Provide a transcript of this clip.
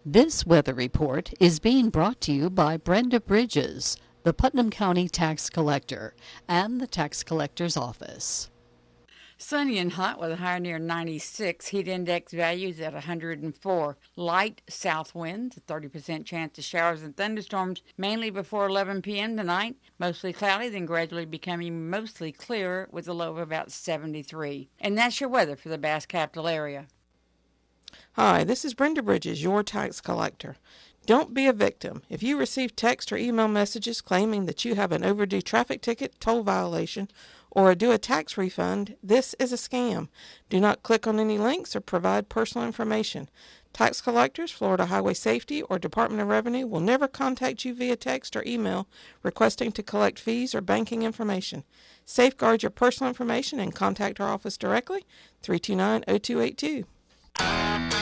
This weather report is being brought to you by Brenda Bridges, the Putnam County Tax Collector, and the Tax Collector's Office. Sunny and hot with a high near 96. Heat index values at 104. Light south winds, a 30% chance of showers and thunderstorms, mainly before 11 p.m. tonight. Mostly cloudy, then gradually becoming mostly clearer with a low of about 73. And that's your weather for the Bass Capital area. Hi, this is Brenda Bridges, your tax collector. Don't be a victim. If you receive text or email messages claiming that you have an overdue traffic ticket, toll violation, or are due a tax refund, this is a scam. Do not click on any links or provide personal information. Tax collectors, Florida Highway Safety, or Department of Revenue will never contact you via text or email requesting to collect fees or banking information. Safeguard your personal information and contact our office directly, 329-0282.